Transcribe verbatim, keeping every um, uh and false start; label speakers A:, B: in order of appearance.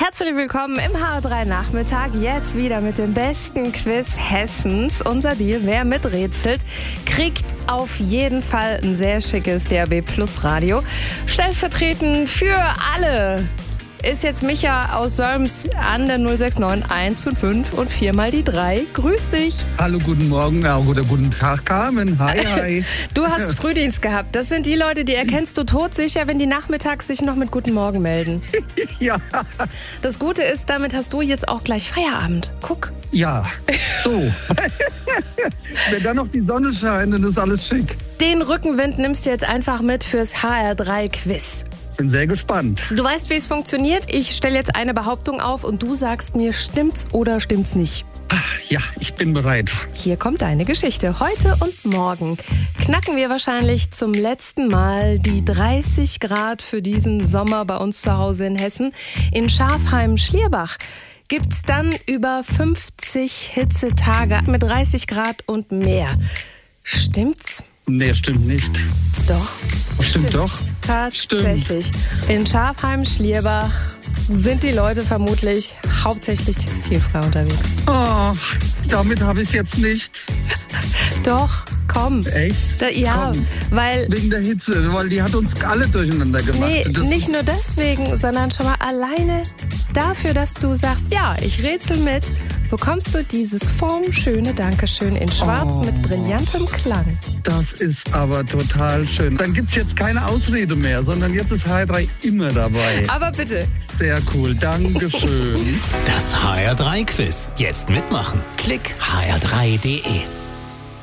A: Herzlich willkommen im H R drei Nachmittag. Jetzt wieder mit dem besten Quiz Hessens. Unser Deal, wer miträtselt, kriegt auf jeden Fall ein sehr schickes D A B Plus Radio. Stellvertretend für alle ist jetzt Micha aus Solms an der null sechs neun eins fünf fünf und viermal die drei. Grüß dich.
B: Hallo, guten Morgen, ja, oder guten Tag, Carmen. Hi, hi.
A: Du hast Frühdienst gehabt. Das sind die Leute, die erkennst du todsicher, wenn die nachmittags sich noch mit Guten Morgen melden.
B: Ja.
A: Das Gute ist, damit hast du jetzt auch gleich Feierabend. Guck.
B: Ja, so. Wenn dann noch die Sonne scheint, dann ist alles schick.
A: Den Rückenwind nimmst du jetzt einfach mit fürs H R drei Quiz.
B: Bin sehr gespannt.
A: Du weißt, wie es funktioniert. Ich stelle jetzt eine Behauptung auf und du sagst mir, stimmt's oder stimmt's nicht.
B: Ach, ja, ich bin bereit.
A: Hier kommt deine Geschichte. Heute und morgen knacken wir wahrscheinlich zum letzten Mal die dreißig Grad für diesen Sommer bei uns zu Hause in Hessen. In Schafheim-Schlierbach gibt's dann über fünfzig Hitzetage mit dreißig Grad und mehr. Stimmt's?
B: Nee, stimmt nicht.
A: Doch.
B: Stimmt, doch.
A: Tatsächlich.
B: Stimmt.
A: In Schafheim-Schlierbach sind die Leute vermutlich hauptsächlich textilfrei unterwegs.
B: Oh, damit habe ich es jetzt nicht.
A: Doch, komm.
B: Echt?
A: Da, ja,
B: komm.
A: weil...
B: Wegen der Hitze, weil die hat uns alle durcheinander gemacht.
A: Nee,
B: das
A: nicht nur deswegen, sondern schon mal alleine dafür, dass du sagst, ja, ich rätsel mit, bekommst du dieses formschöne Dankeschön in Schwarz
B: oh,
A: mit brillantem Klang.
B: Das ist aber total schön. Dann gibt es jetzt keine Ausrede mehr, sondern jetzt ist H R drei immer dabei.
A: Aber bitte.
B: Sehr cool, Dankeschön.
C: Das H R drei Quiz. Jetzt mitmachen. Klick h r drei punkt d e.